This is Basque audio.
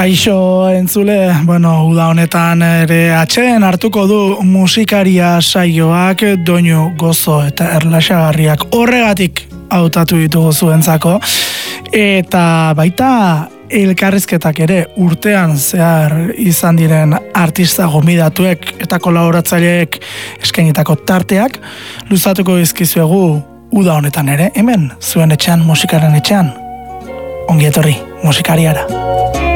Kaixo entzule, uda honetan ere atxeen hartuko du musikaria saioak doinu gozo eta erlaxagarriak horregatik hautatu ditugu zuentzako eta baita elkarrizketak ere urtean zehar izan diren artista gomidatuek eta kolaboratzaileek eskainitako tarteak luzatuko dizkizuegu uda honetan ere, hemen zuen etxean, musikaren etxean. Ongi etorri, musikariara.